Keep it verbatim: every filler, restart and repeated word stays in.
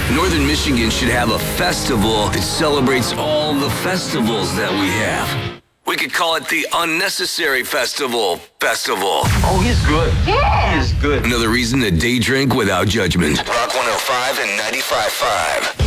Northern Michigan should have a festival that celebrates all the festivals that we have. We could call it the Unnecessary Festival Festival. Oh, he's good. Yeah. He is good. Another reason to day drink without judgment. Rock one oh five and ninety-five point five.